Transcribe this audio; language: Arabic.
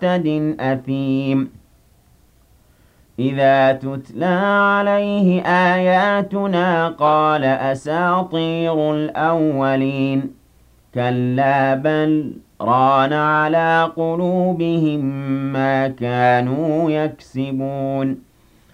مُعْتَدٍ أَثِيمٍ إِذَا تُتْلَىٰ عَلَيْهِ آيَاتُنَا قَالَ أَسَاطِيرُ الْأَوَّلِينَ كَلَّا بَلْ رَانَ عَلَىٰ قُلُوبِهِم مَّا كَانُوا يَكْسِبُونَ